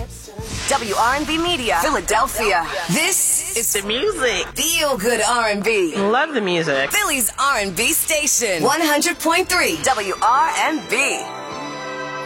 WRNB Media, Philadelphia. This is The music. Feel Good R&B. Love the music. Philly's R&B station. 100.3 WRNB.